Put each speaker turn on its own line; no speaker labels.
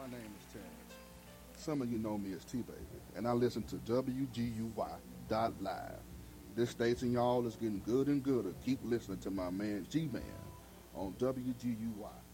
My name is Terrence. Some of you know me as T Baby, and I listen to WGUY.live. This station, y'all, is getting good and gooder. Keep listening to my man G Man on WGUY.